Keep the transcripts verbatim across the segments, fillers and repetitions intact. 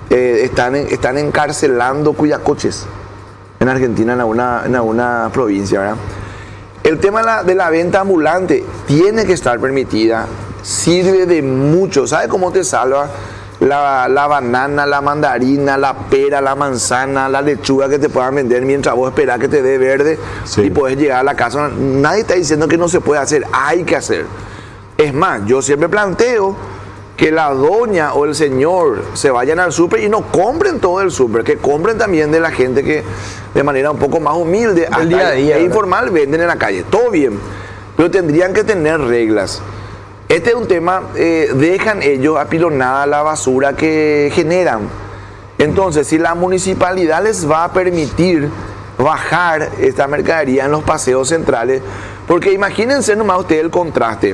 eh, están, están encarcelando cuidacoches en Argentina, en alguna, en alguna provincia, ¿verdad? El tema de la, de la venta ambulante tiene que estar permitida, sirve de mucho. ¿Sabes cómo te salva la, la banana, la mandarina, la pera, la manzana, la lechuga que te puedan vender mientras vos esperás que te dé verde, sí, y podés llegar a la casa? Nadie está diciendo que no se puede hacer, hay que hacer. Es más, yo siempre planteo que la doña o el señor se vayan al súper y no compren todo el súper, que compren también de la gente que de manera un poco más humilde, el día a día, e informal, venden en la calle. Todo bien, pero tendrían que tener reglas. Este es un tema, eh, dejan ellos apilonada la basura que generan. Entonces, si la municipalidad les va a permitir bajar esta mercadería en los paseos centrales, porque imagínense nomás ustedes el contraste.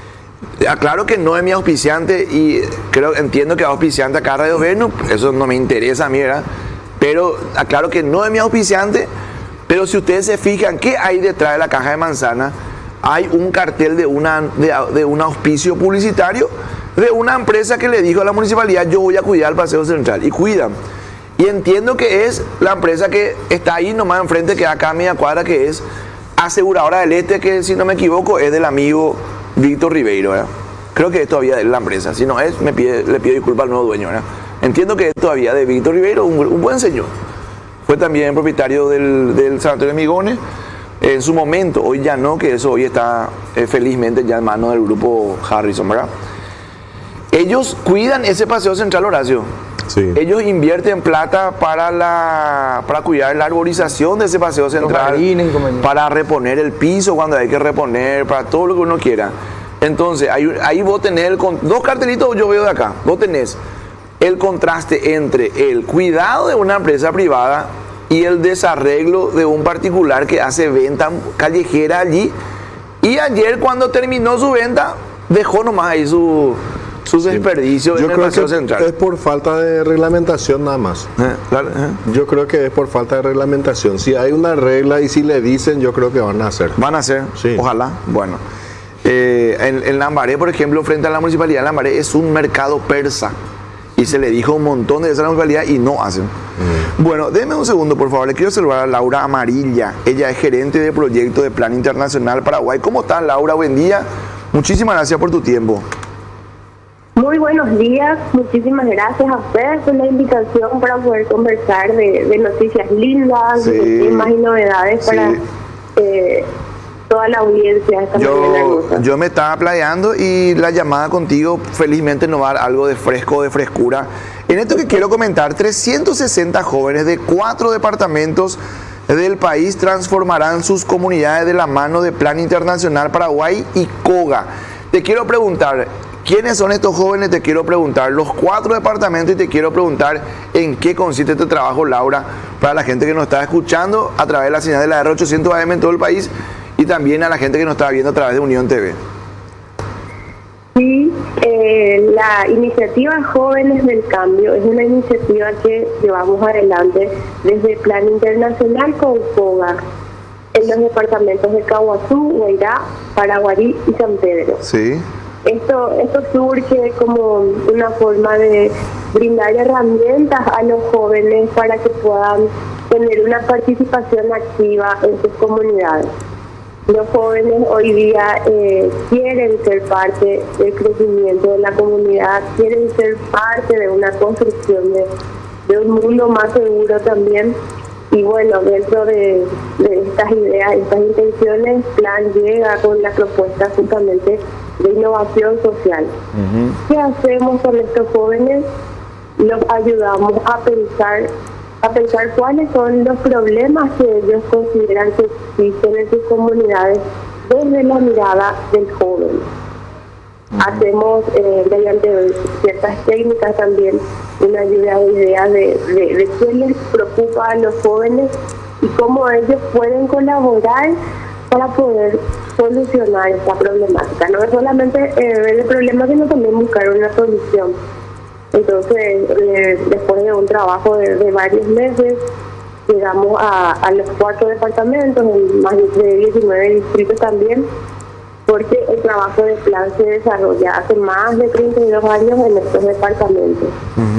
Aclaro que no es mi auspiciante y creo, entiendo que es auspiciante acá Radio Venus, eso no me interesa a mí, ¿verdad? Pero aclaro que no es mi auspiciante, pero si ustedes se fijan, ¿qué hay detrás de la caja de manzana? Hay un cartel de, una, de, de un auspicio publicitario de una empresa que le dijo a la municipalidad: yo voy a cuidar el paseo central, y cuidan. Y entiendo que es la empresa que está ahí nomás enfrente, que acá a media cuadra, que es Aseguradora del Este, que si no me equivoco es del amigo Víctor Ribeiro, ¿verdad? Creo que es todavía de la empresa, si no es, me pide, le pido disculpas al nuevo dueño, ¿verdad? Entiendo que es todavía de Víctor Ribeiro, un, un buen señor. Fue también propietario del, del Sanatorio de Migones en su momento, hoy ya no, que eso hoy está eh, felizmente ya en manos del grupo Harrison, ¿verdad? Ellos cuidan ese paseo central, Horacio. Sí. Ellos invierten plata para la para cuidar la arborización de ese paseo central, para reponer el piso cuando hay que reponer, para todo lo que uno quiera. Entonces, ahí, ahí vos tenés el, dos cartelitos, yo veo de acá, vos tenés el contraste entre el cuidado de una empresa privada y el desarreglo de un particular que hace venta callejera allí. Y ayer, cuando terminó su venta, dejó nomás ahí su... sus desperdicios sí. en Yo el creo paseo que central. Es por falta de reglamentación nada más. Eh, claro, eh. Yo creo que es por falta de reglamentación. Si hay una regla y si le dicen, yo creo que van a hacer. Van a hacer, sí. Ojalá. Bueno, eh, en, en Lambaré, por ejemplo, frente a la municipalidad de Lambaré, es un mercado persa. Y se le dijo un montón de veces a la municipalidad y no hacen. Mm. Bueno, déme un segundo, por favor. Le quiero saludar a Laura Amarilla. Ella es gerente de proyecto de Plan Internacional Paraguay. ¿Cómo estás, Laura? Buen día. Muchísimas gracias por tu tiempo. Muy buenos días, muchísimas gracias a ustedes por la invitación para poder conversar de, de noticias lindas, sí, de temas y novedades, sí, para eh, toda la audiencia. Esta yo, yo me estaba playando y la llamada contigo felizmente nos va a dar algo de fresco, de frescura. En esto que quiero comentar, trescientos sesenta jóvenes de cuatro departamentos del país transformarán sus comunidades de la mano de Plan Internacional Paraguay y COGA. Te quiero preguntar, ¿quiénes son estos jóvenes? Te quiero preguntar los cuatro departamentos y te quiero preguntar en qué consiste este trabajo, Laura, para la gente que nos está escuchando a través de la señal de la R ochocientos A M en todo el país y también a la gente que nos está viendo a través de Unión T V. Sí, eh, la iniciativa Jóvenes del Cambio es una iniciativa que llevamos adelante desde Plan Internacional con COGA en los departamentos de Caguazú, Guairá, Paraguarí y San Pedro. Sí. Esto, esto surge como una forma de brindar herramientas a los jóvenes para que puedan tener una participación activa en sus comunidades. Los jóvenes hoy día eh, quieren ser parte del crecimiento de la comunidad, quieren ser parte de una construcción de, de un mundo más seguro también. Y bueno, dentro de, de estas ideas, estas intenciones, Plan llega con la propuesta justamente de innovación social. Uh-huh. ¿Qué hacemos con estos jóvenes? Los ayudamos a pensar a pensar cuáles son los problemas que ellos consideran que existen en sus comunidades desde la mirada del joven. Uh-huh. Hacemos eh, mediante ciertas técnicas también una lluvia de ideas de, de, de qué les preocupa a los jóvenes y cómo ellos pueden colaborar para poder solucionar esta problemática. No es solamente eh, ver el problema, sino también buscar una solución. Entonces, eh, después de un trabajo de, de varios meses, llegamos a, a los cuatro departamentos, en más de diecinueve distritos también, porque el trabajo de Plan se desarrolla hace más de treinta y dos años en estos departamentos. Uh-huh.